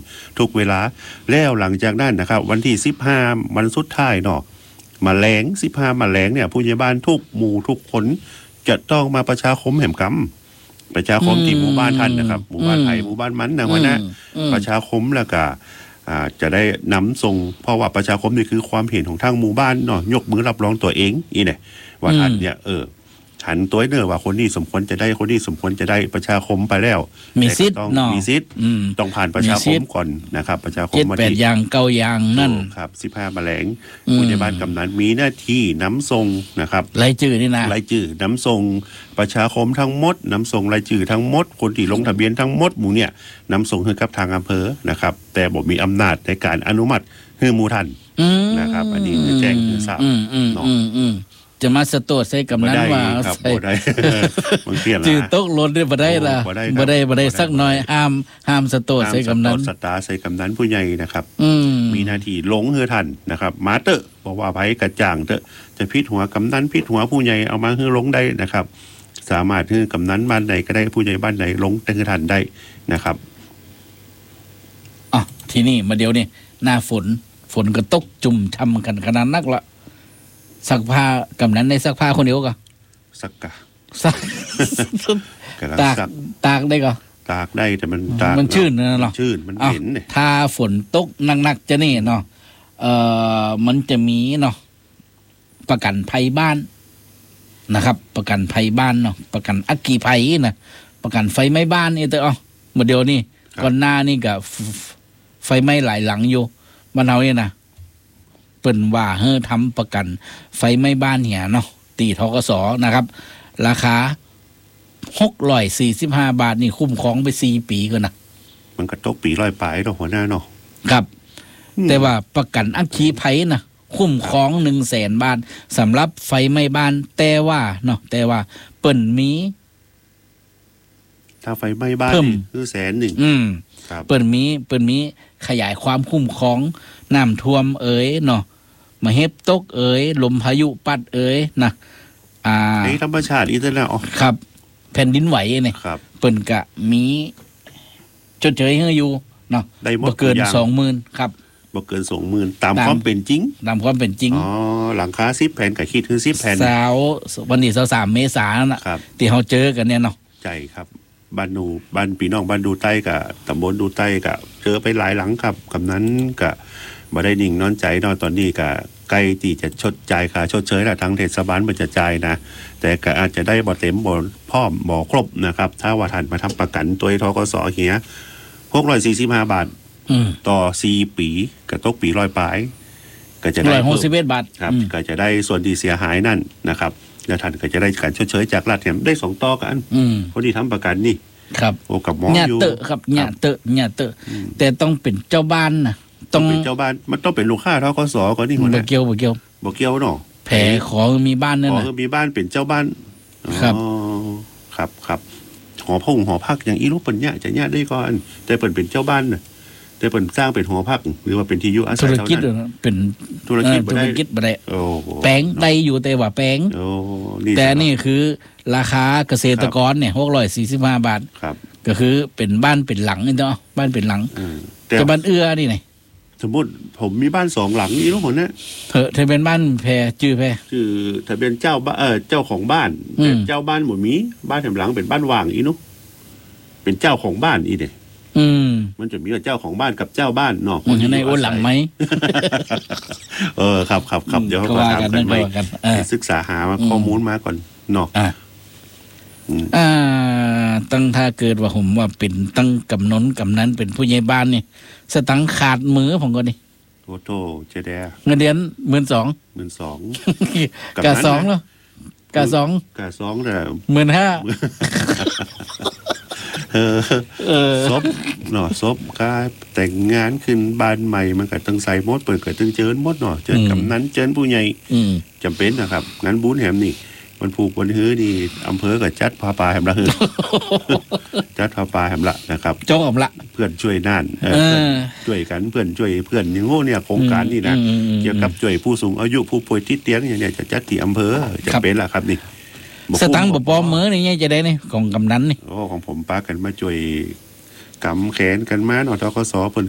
ทุกเวลาแล้วหลังจากนั้นนะครับวันที่15วันสุดท้ายเนาะมาแรง15มาแรงเนี่ยผู้ใหญ่บ้านทุกหมู่ทุกคนจะต้องมาประชาคมแห่มกำประชาคมที่หมู่บ้านท่านนะครับหมู่บ้านไผ่หมู่บ้านมันนะวันนะประชาคมแล้วก็จะได้นำส่งเพราะว่าประชาคมนี่คือความเห็นของทางหมู่บ้านเนาะยกมือรับรองตัวเองนี่เนี่ยว่าท่านเนี่ยฉันตัวเนอว่าคนนี้สมควรจะได้คนนี้สมควรจะได้ประชาคมไปแล้วมีสิทธิ์เนาะมีสิทธิ์ต้องผ่านประชาคมก่อนนะครับประชาคมมาที่7-8อย่าง9อย่างนั่นครับ15แมลงผู้ใหญ่บ้านกำนันมีหน้าที่นำส่งนะครับรายชื่อนี่นะรายชื่อนำส่งประชาคมทั้งหมดนำส่งรายชื่อทั้งหมดคนที่ลงทะเบียนทั้งหมดหมู่เนี่ยนำส่งให้กับทางอำเภอนะครับแต่บ่มีอำนาจในการอนุมัติให้หมู่ท่านนะครับอันนี้แจ้งให้ทราบเนาะจะมาสตใส่กำนันว่าใส่มันเปลี่ยนละจื่อตกรถได้บ่ได้ล่ะบ่ได้สักหน่อยห้ามสตใส่กำนันสตาใส่กำนันผู้ใหญ่นะครับมีหน้าที่ลงเฮือทันนะครับมาเตอะบอกว่าไผกระจ่างเตอะจะพิดหัวกำนันพิดหัวผู้ใหญ่เอามาเฮือลงได้นะครับสามารถเฮือกำนันบ้านใดก็ได้ผู้ใหญ่บ้านใดลงเฮือทันได้นะครับทีนี้มาเดี๋ยวนี้หน้าฝนก็ตกจุ่มช่ำกันขนาดนักละซักผ้ากำนันในซักผ้าคนเดียวก็ซักกะซักตากได้ก็ตากได้แต่มันชื้นนะเนาะชื้นมันเห็นเนี่ยถ้าฝนตกหนักๆจะนี่เนาะมันจะมีเนาะประกันภัยบ้านนะครับประกันภัยบ้านเนาะประกันอัคคีภัยนะประกันไฟไหม้บ้านนี่เตอเมื่อเดียวนี่ก่อนหน้านี่ก็ไฟไหม้หลายหลังอยู่บ้านเราเนี่ยนะเปิ่นว่าทำประกันไฟไหม้บ้านเหียเนาะตีธกสนะครับราคา645 บาทนี่คุ้มครองไป4 ปีก็นะมันก็ตกปี100 ปลายเนาะหัวหน้าเนาะครับแต่ว่าประกันอัคคีภัยนะคุ้มครอง 100,000 บาทสำหรับไฟไหม้บ้านแต่ว่าเนาะแต่ว่าเปิ่นมีถ้าไฟไหม้บ้านคือ100,000 ครับเปิ่นมีขยายความคุ้มครองน้ำท่วมเนาะมาเฮ็บตกลมพายุปัดนะในธรรมชาติอีกแล้วครับแผ่นดินไหวเนี่ยเปิ่นกะมีชดเชยให้อยู่เนาะบ่เกิน 20,000 ครับบ่เกิน 20,000 ตามความเป็นจริงหลังคา10 แผ่นก็คิดคือ10 แผ่นวันที่23 เมษายนน่ะที่เฮาเจอกันเนี่ยเนาะใช่ครับบ้านพี่น้องบ้านดูใต้กับตำบลดูใต้กับเจอไปหลายหลังครับกำนั้นกับบ่ได้นิ่งนอนใจเนาะตอนนี้กับใกล้ที่จะชดจ่ายค่าชดเชยแล้วทางเทศบาลมันจะจ่ายนะแต่ก็อาจจะได้บ่เต็มบ่พร้อมบ่ครบนะครับถ้าว่าท่านมาทำประกันตัวธกสเหีย645 บาทต่อ4 ปีก็ตกปี100 ปลายก็จะได้ 161 บาทครับก็จะได้ส่วนที่เสียหายนั่นนะครับแล้วท่านก็จะได้การชดเชยจากรัฐเนี่ยได้2 ต่อกันคนที่ทำประกันนี่ครับโอ้กับหมออยู่เตอะครับเนี่ยเตอะแต่ต้องเป็นเจ้าบ้านนะต้องเป็นเจ้าบ้านมันต้องเป็นลูกค้าธกสก่อนนี่หัวหน้าบ่เกี่ยวเนาะแผลขอมีบ้านนั่นน่ะขอมีบ้านเป็นเจ้าบ้านครับครับหอพักอย่างอีรูปเปิ้นเนี่ยจะเนี่ยได้ก่อนแต่เปิ้นเป็นเจ้าบ้านน่ะแต่เปิ้นสร้างเป็นหอพักหรือว่าเป็นที่อยู่อาศัยธุรกิจเป็นธุรกิจบ่ได้แปลงได้อยู่แต่ว่าแปลงแต่นี่คือราคาเกษตรกรเนี่ย645 บาทครับก็คือเป็นบ้านเป็นหลังนี่เนาะบ้านเป็นหลังแต่บ้านเอื้อนี่ไงสมมุติผมมีบ้าน2 หลังนี่ลูกคนนี้เธอเป็นบ้านแพรชื่อทะเบียนเจ้าของบ้านเจ้าบ้านบ่มีบ้านแถมหลังเป็นบ้านว่างอีนุเป็นเจ้าของบ้านอีเด้มันจะมีเจ้าของบ้านกับเจ้าบ้านเนาะคนในโอนหลังไหมครับเดี๋ยวเขาถามกันไหมศึกษาหาข้อมูลมาก่อนเนาะตั้งถ้าเกิดว่าผมว่าเป็นตั้งกำนั้นเป็นผู้ใหญ่บ้านนี่สตังขาดมือผมก็นี่โตเจแดเงินเดือน 12,000 กะ2แล้วกะ2 แต่ 15,000 ศพเนาะศพก็แต่งงานขึ้นบ้านใหม่มันก็ต้องใส่หมดเปิดก็ต้องเจิญหมดเนาะเจิญกำนันเจิญผู้ใหญ่จำเป็นนะครับงั้นบุญแหมนี่มันผูกวันฮื้อนี่อำเภอกับจัดพาปลาแหมละฮื้อจัดพาปลาแหมละนะครับจ้องละเพื่อนช่วยน่านช่วยกันเพื่อนช่วยเพื่อนอย่างโง่เนี่ยโครงการนี่นะเกี่ยวกับช่วยผู้สูงอายุผู้ป่วยติดเตียงอย่างเนี้ยจะจัดที่อำเภอจะเป็นล่ะครับนี่สตังค์บ่ปอมื้อนี่จะได้นี่ของกำนันนี่ของผมป้ากันมาช่วยกำแขนกันมาเนาะธกสเพิ่น